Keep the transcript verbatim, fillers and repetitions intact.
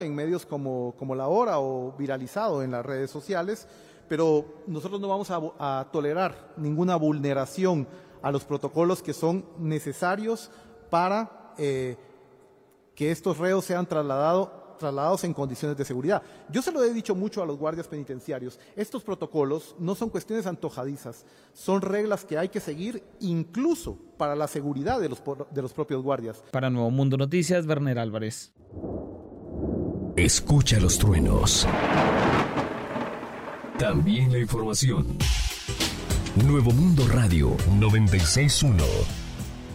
en medios como, como La Hora o viralizado en las redes sociales, pero nosotros no vamos a, a tolerar ninguna vulneración a los protocolos que son necesarios para eh, que estos reos sean trasladados trasladados en condiciones de seguridad. Yo se lo he dicho mucho a los guardias penitenciarios, estos protocolos no son cuestiones antojadizas, son reglas que hay que seguir incluso para la seguridad de los, de los propios guardias. Para Nuevo Mundo Noticias, Werner Álvarez. Escucha los truenos. También la información. Nuevo Mundo Radio noventa y seis punto uno.